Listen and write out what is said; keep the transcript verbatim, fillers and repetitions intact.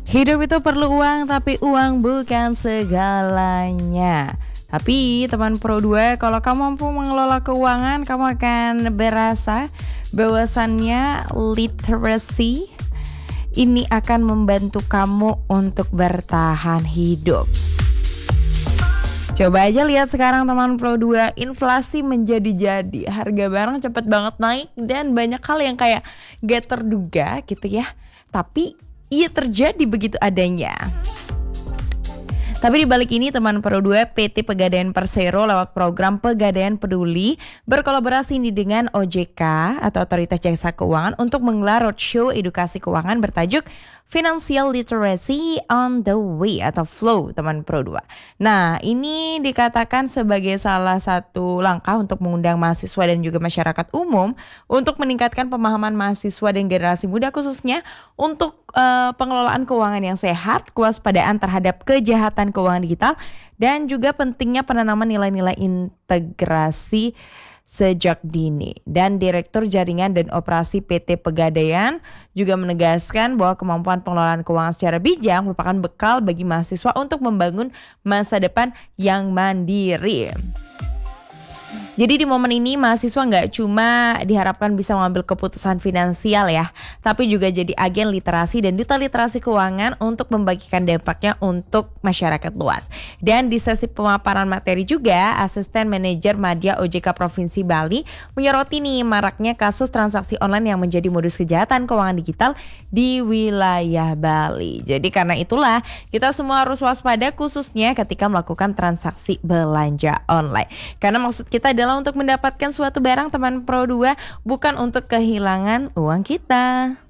Hidup itu perlu uang, tapi uang bukan segalanya. Tapi teman Pro dua, kalau kamu mampu mengelola keuangan, kamu akan berasa bahwasannya literasi ini akan membantu kamu untuk bertahan hidup. Coba aja lihat sekarang teman Pro dua, inflasi menjadi-jadi, harga barang cepet banget naik dan banyak hal yang kayak gak terduga gitu ya. Tapi iya terjadi begitu adanya. Tapi di balik ini teman Pro dua, P T Pegadaian Persero lewat program Pegadaian Peduli berkolaborasi nih dengan O J K atau Otoritas Jasa Keuangan untuk menggelar roadshow edukasi keuangan bertajuk Financial Literacy on the Way atau Flow teman Pro dua. Nah, ini dikatakan sebagai salah satu langkah untuk mengundang mahasiswa dan juga masyarakat umum untuk meningkatkan pemahaman mahasiswa dan generasi muda khususnya untuk uh, pengelolaan keuangan yang sehat, kewaspadaan terhadap kejahatan keuangan digital, dan juga pentingnya penanaman nilai-nilai integrasi sejak dini. Dan Direktur Jaringan dan Operasi P T Pegadaian juga menegaskan bahwa kemampuan pengelolaan keuangan secara bijak merupakan bekal bagi mahasiswa untuk membangun masa depan yang mandiri. Jadi di momen ini mahasiswa nggak cuma diharapkan bisa mengambil keputusan finansial ya, tapi juga jadi agen literasi dan duta literasi keuangan untuk membagikan dampaknya untuk masyarakat luas. Dan di sesi pemaparan materi juga, Asisten Manajer Madya O J K Provinsi Bali menyoroti nih maraknya kasus transaksi online yang menjadi modus kejahatan keuangan digital di wilayah Bali. Jadi karena itulah kita semua harus waspada khususnya ketika melakukan transaksi belanja online. Karena maksud kita adalah untuk mendapatkan suatu barang teman Pro dua, bukan untuk kehilangan uang kita.